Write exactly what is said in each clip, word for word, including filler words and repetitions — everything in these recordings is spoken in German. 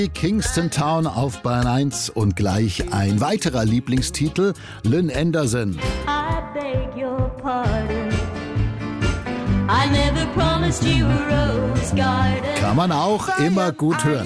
Kingston Town auf Bayern eins und gleich ein weiterer Lieblingstitel, Lynn Anderson. I beg your pardon. I never promised you a rose garden. Kann man auch immer gut hören.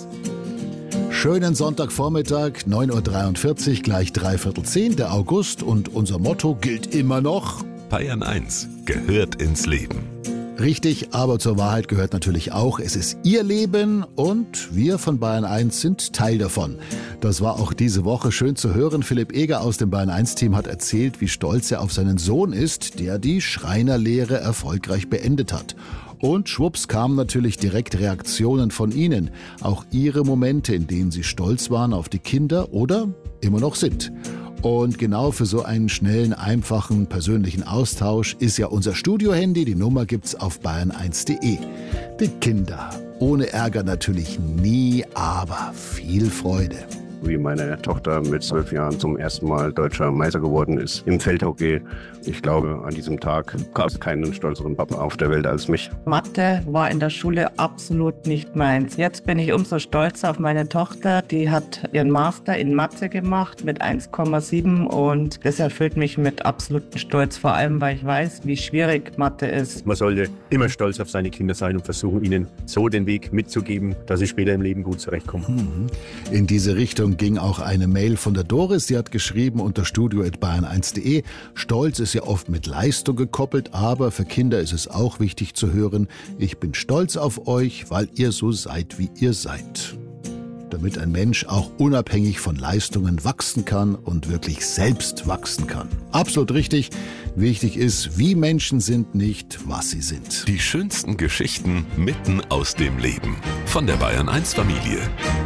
Schönen Sonntagvormittag, neun Uhr dreiundvierzig, gleich dreiviertel zehn, der August, und unser Motto gilt immer noch. Bayern eins gehört ins Leben. Richtig, aber zur Wahrheit gehört natürlich auch, es ist Ihr Leben und wir von Bayern eins sind Teil davon. Das war auch diese Woche schön zu hören. Philipp Eger aus dem Bayern eins Team hat erzählt, wie stolz er auf seinen Sohn ist, der die Schreinerlehre erfolgreich beendet hat. Und schwupps kamen natürlich direkt Reaktionen von Ihnen. Auch Ihre Momente, in denen Sie stolz waren auf die Kinder oder immer noch sind. Und genau für so einen schnellen, einfachen, persönlichen Austausch ist ja unser Studiohandy. Die Nummer gibt's auf bayern eins punkt de. Die Kinder. Ohne Ärger natürlich nie, aber viel Freude. Wie meine Tochter mit zwölf Jahren zum ersten Mal deutscher Meister geworden ist im Feldhockey. Ich glaube, an diesem Tag gab es keinen stolzeren Papa auf der Welt als mich. Mathe war in der Schule absolut nicht meins. Jetzt bin ich umso stolzer auf meine Tochter. Die hat ihren Master in Mathe gemacht mit eins Komma sieben und das erfüllt mich mit absolutem Stolz, vor allem weil ich weiß, wie schwierig Mathe ist. Man sollte immer stolz auf seine Kinder sein und versuchen, ihnen so den Weg mitzugeben, dass sie später im Leben gut zurechtkommen. In diese Richtung ging auch eine Mail von der Doris. Sie hat geschrieben unter studio at bayern eins punkt de. Stolz ist ja oft mit Leistung gekoppelt, aber für Kinder ist es auch wichtig zu hören, ich bin stolz auf euch, weil ihr so seid, wie ihr seid. Damit ein Mensch auch unabhängig von Leistungen wachsen kann und wirklich selbst wachsen kann. Absolut richtig. Wichtig ist, wie Menschen sind, nicht was sie sind. Die schönsten Geschichten mitten aus dem Leben. Von der Bayern eins Familie.